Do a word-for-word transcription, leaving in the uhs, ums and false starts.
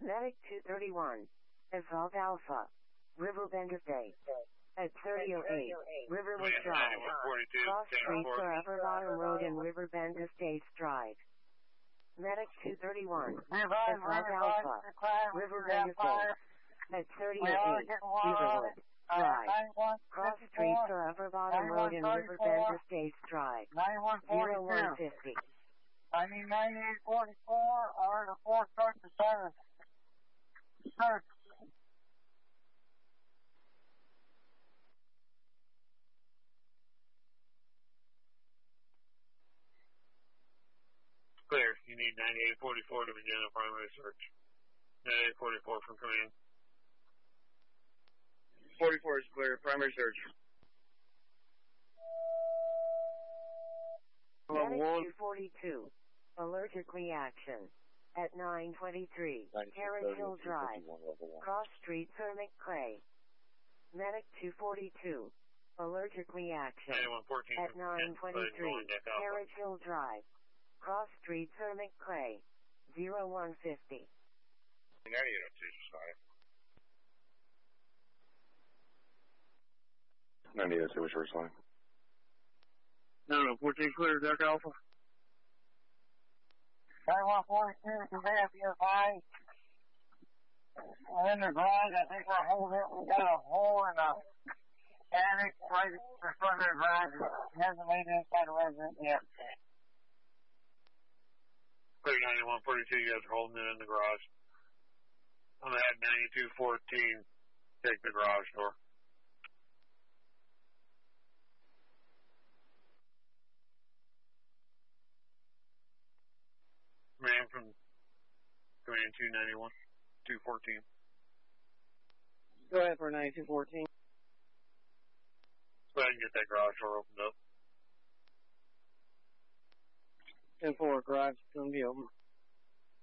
Medic two thirty-one. Assault Alpha. Riverbend Estate. At thirty oh eight, Riverwood Drive. Cross Street for Upper Bottom Road and Riverbend Estates Drive. Medic two thirty-one. Assault Alpha. Riverbend Estate. At thirty oh eight, Riverwood Drive. Cross Street for Upper Bottom Road and Riverbend Estates Drive. zero one fifty. I need ninety-eight forty-four or the four start to seven. Search. Clear. You need ninety-eight forty-four to begin a primary search. ninety-eight forty-four from command. forty-four is clear. Primary search. Medic two forty-two. Allergic reaction. At nine twenty-three, Carriage Hill Drive. Cross Street, Thermic Clay. Medic two forty-two. Allergic reaction. At nine twenty-three, Carriage Hill Drive. Cross Street, Thermic Clay. zero one fifty. ninety-eight oh two, sorry. ninety-eight oh two, which first line? No, no, fourteen clear, Dark Alpha. ninety-one forty-two, convey F F I. I'm in the garage, I think we're holding it. We got a hole in the attic right in front of the garage. It hasn't made it inside the resident yet. Clear ninety-one forty-two, you guys are holding it in the garage. I'm gonna add ninety-two fourteen, take the garage door. Man from command two ninety-one, two fourteen. Go ahead for ninety-two fourteen. Go ahead and get that garage door opened up. ten four, garage is going to be open.